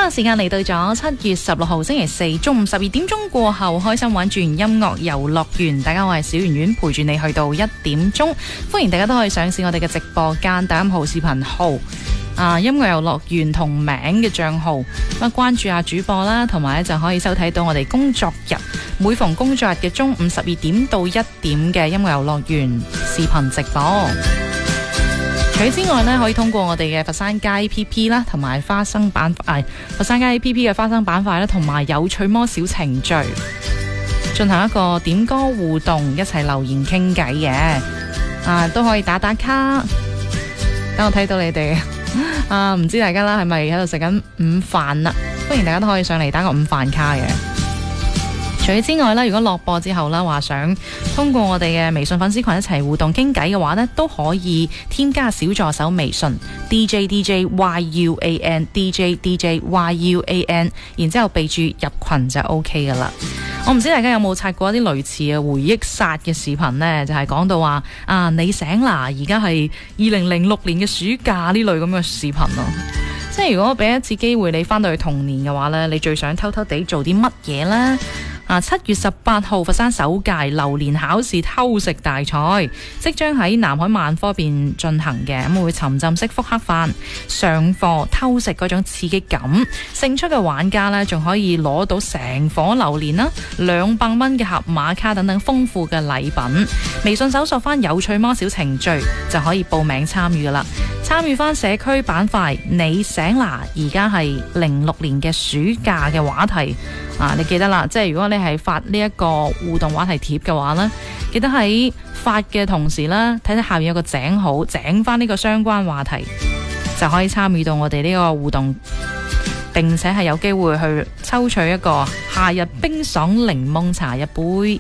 啦，時間嚟到咗7月16號星期四中午12點鐘過後，開心玩轉音樂遊樂園。大家好，我係小圓圓，陪住你去到1點鐘。歡迎大家都可以上市我哋嘅直播間抖音號、視頻號音樂遊樂園同名嘅賬號，咁關注下主播啦，同埋咧就可以收睇到我哋工作日每逢工作日嘅中午12點到1點嘅音樂遊樂園視頻直播。除此之外呢，可以通過我哋嘅佛山街 APP 啦，同埋花生板佛山街 APP 嘅花生板塊啦，同埋有趣魔小程序進行一個點歌互動，一齊留言傾偈嘅都可以打卡。等我睇到你哋唔知大家啦係咪喺度食緊午飯啦？歡迎大家都可以上嚟打個午飯卡嘅。除此之外啦，如果落播之後啦，話想通過我哋嘅微信粉絲群一齊互動傾偈嘅話呢，都可以添加小助手微信 DJDJYUAN DJDJYUAN， 然之後備注入群就 OK 噶啦。我唔知大家有冇刷過一啲類似嘅回憶殺嘅視頻呢？就係講到話你醒啦，而家係2006年嘅暑假呢類咁嘅視頻咯。即係如果俾一次機會你翻到去童年嘅話呢，你最想偷偷地做啲乜嘢呢？7月18號佛山首屆流年考試偷食大賽即將喺南海萬科邊進行嘅，咁會沉浸式復刻飯上課偷食嗰種刺激感，勝出嘅玩家呢，仲可以攞到成顆榴蓮啦、200蚊嘅盒馬卡等等豐富嘅禮品。微信搜索翻有趣魔小程序就可以報名參與噶啦。參與翻社區板塊，你醒啦！而家係06年嘅暑假嘅話題你記得啦，即係如果你係發呢一個互動話題貼嘅話呢，記得喺發嘅同時呢，睇睇下面有個井號，井翻呢個相關話題，就可以參與到我哋呢個互動，並且係有機會去抽取一個夏日冰爽檸檬茶一杯。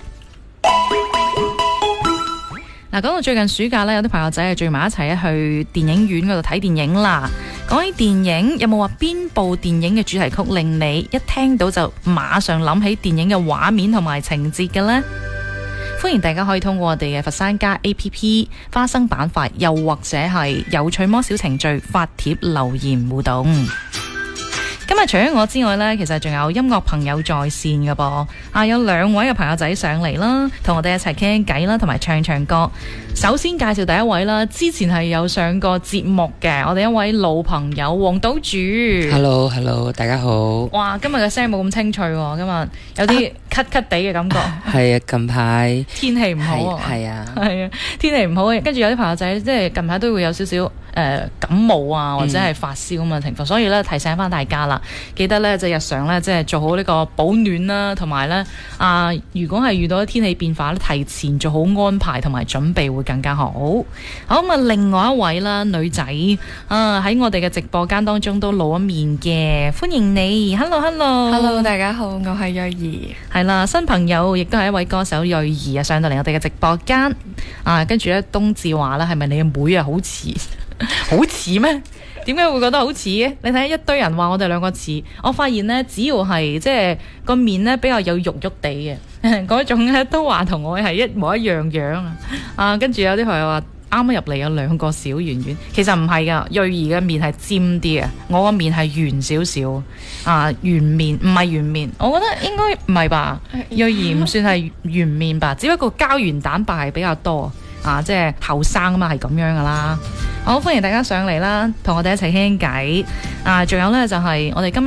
講到最近暑假呢，有啲朋友仔係聚埋一齊去電影院嗰度睇電影啦。講起電影，有冇話邊部電影嘅主題曲令你一聽到就馬上諗起電影嘅畫面同埋情節嘅呢？歡迎大家可以通過我哋嘅佛山家 APP 花生板塊，又或者係有趣魔小程序發帖留言互動。今日除咗我之外呢，其實仲有音樂朋友在線㗎噃，有2位嘅朋友仔上嚟啦，同我哋一齊傾傾偈啦，同埋唱唱歌。首先介紹第一位啦，之前係有上過節目嘅，我哋一位老朋友黃島主。 Hello， 大家好。 哇，今日嘅聲冇咁清脆喎，今日有啲咳咳地嘅感覺。 係啊，近排天氣唔好啊。係啊，天氣唔好，跟住有啲朋友仔即係近排都會有少少感冒啊，或者係發燒咁嘅情況，所以咧提醒翻大家啦，記得咧就日常咧即係做好呢個保暖啦，同埋咧如果係遇到天氣變化咧，提前做好安排同埋準備會更加好。好咁另外一位啦，女仔喺我哋嘅直播間當中都露咗面嘅，歡迎你 ，Hello， 大家好，我係瑞兒。 係啦，新朋友亦都係一位歌手瑞兒上到嚟我哋嘅直播間跟住咧冬至話啦，係咪你嘅妹啊？好似好似咩？點解會覺得好似嘅？你睇一堆人話我哋兩個似，我發現呢，只要係即係個面呢比較有肉肉地嘅嗰種呢，都話同我係一模一樣樣跟住有啲朋友話啱啱入嚟有2個小圓圓，其實唔係噶，瑞兒嘅面係尖啲嘅，我個面係圓少少圓面唔係圓面，我覺得應該唔係吧？瑞兒唔算係圓面吧，只不過膠原蛋白係比較多即係後生啊嘛，係咁樣噶啦。好，歡迎大家上嚟啦，同我哋一齊傾偈。仲有呢，就係我哋今日